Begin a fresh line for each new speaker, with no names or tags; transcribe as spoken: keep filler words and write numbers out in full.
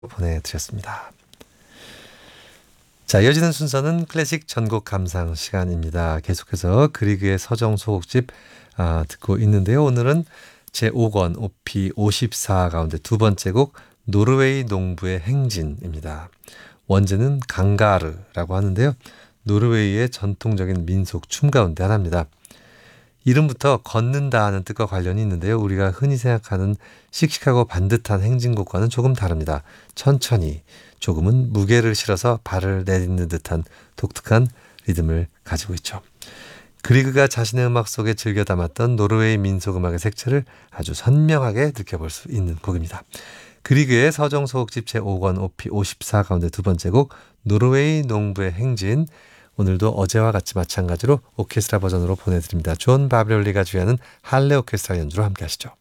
보내드렸습니다. 자, 이어지는 순서는 클래식 전곡 감상 시간입니다. 계속해서 그리그의 서정 소곡집 아, 듣고 있는데요. 오늘은 제오 권 오피 오십사 가운데 두 번째 곡 노르웨이 농부의 행진입니다. 원제는 강가르라고 하는데요. 노르웨이의 전통적인 민속 춤 가운데 하나입니다. 이름부터 걷는다 하는 뜻과 관련이 있는데요. 우리가 흔히 생각하는 씩씩하고 반듯한 행진곡과는 조금 다릅니다. 천천히, 조금은 무게를 실어서 발을 내딛는 듯한 독특한 리듬을 가지고 있죠. 그리그가 자신의 음악 속에 즐겨 담았던 노르웨이 민속음악의 색채를 아주 선명하게 느껴볼 수 있는 곡입니다. 그리그의 서정소곡집 제오 권 오피 오십사 가운데 두 번째 곡 노르웨이 농부의 행진, 오늘도 어제와 같이 마찬가지로 오케스트라 버전으로 보내드립니다. 존 바브리올리가 주연하는 할레 오케스트라 연주로 함께 하시죠.